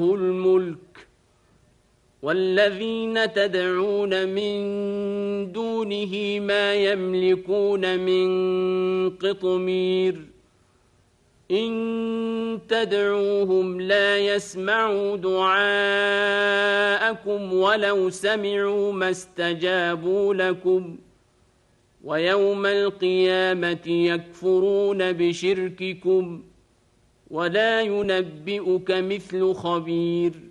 الملك والذين تدعون من دونه ما يملكون من قطمير إن تدعوهم لا يسمعوا دعاءكم ولو سمعوا ما استجابوا لكم ويوم القيامة يكفرون بشرككم ولا ينبئك مثل خبير